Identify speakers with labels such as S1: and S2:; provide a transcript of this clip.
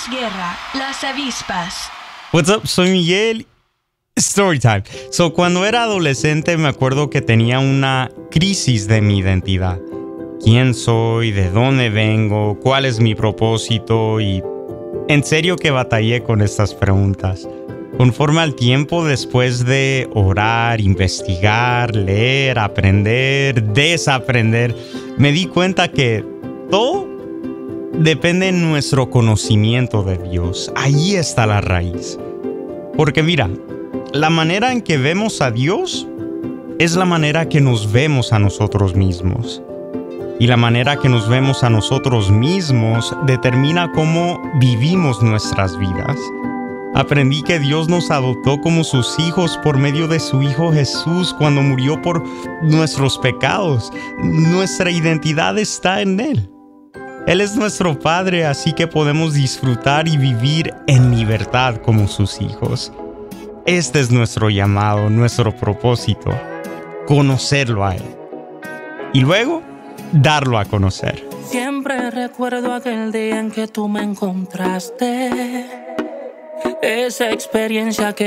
S1: Guerra, Las Avispas.
S2: What's up? Soy Miguel. Storytime. Cuando era adolescente me acuerdo que tenía una crisis de mi identidad. ¿Quién soy? ¿De dónde vengo? ¿Cuál es mi propósito? Y en serio que batallé con estas preguntas. Conforme al tiempo, después de orar, investigar, leer, aprender, desaprender, me di cuenta que todo depende de nuestro conocimiento de Dios. Ahí está la raíz. Porque mira, la manera en que vemos a Dios es la manera que nos vemos a nosotros mismos. Y la manera que nos vemos a nosotros mismos determina cómo vivimos nuestras vidas. Aprendí que Dios nos adoptó como sus hijos por medio de su Hijo Jesús cuando murió por nuestros pecados. Nuestra identidad está en Él. Él es nuestro Padre, así que podemos disfrutar y vivir en libertad como sus hijos. Este es nuestro llamado, nuestro propósito, conocerlo a Él. Y luego, darlo a conocer.
S3: Siempre recuerdo aquel día en que tú me encontraste, esa experiencia que